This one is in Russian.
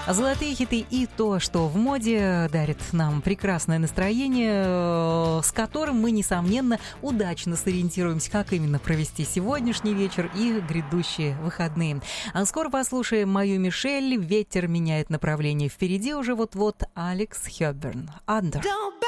Золотые хиты и то, что в моде, дарит нам прекрасное настроение, с которым мы, несомненно, удачно сориентируемся, как именно провести сегодняшний вечер и грядущие выходные. А скоро послушаем мою Мишель. Ветер меняет направление. Впереди уже вот-вот Алекс Хёбберн. Under.